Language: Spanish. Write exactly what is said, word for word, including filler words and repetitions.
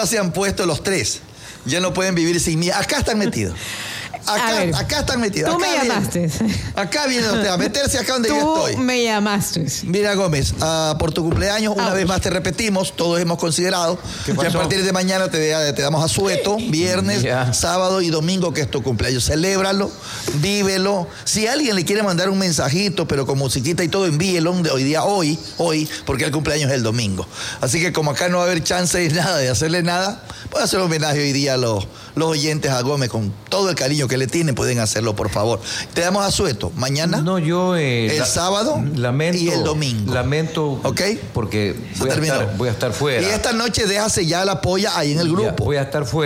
ya se han puesto los tres. Ya no pueden vivir sin mí. Acá están metidos. Acá, ver, acá están metidos. Tú acá me llamaste. Vienen, acá vienen ustedes a meterse acá donde tú yo estoy. Tú me llamaste. Mira, Gómez, uh, por tu cumpleaños, una Ouch. vez más te repetimos, todos hemos considerado que a partir de mañana te, te damos asueto, viernes, yeah. sábado y domingo, que es tu cumpleaños. Celébralo, vívelo. Si alguien le quiere mandar un mensajito, pero con musiquita y todo, envíelo de hoy día, hoy, hoy, porque el cumpleaños es el domingo. Así que como acá no va a haber chance de nada, de hacerle nada, puede hacer homenaje hoy día a los, los oyentes a Gómez con todo el cariño que le tienen, pueden hacerlo, por favor. Te damos asueto mañana, no, yo, eh, el la, sábado lamento, y el domingo. Lamento, ¿ok? Porque voy a, estar, voy a estar fuera. Y esta noche déjase ya la polla ahí en el grupo. Ya, voy a estar fuera.